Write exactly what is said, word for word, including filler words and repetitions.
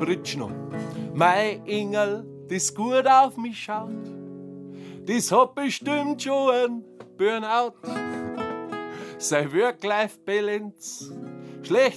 Britschner. Mein Engel, das gut auf mich schaut, das hat bestimmt schon ein Burnout. Sei Work-Life-Balance schlecht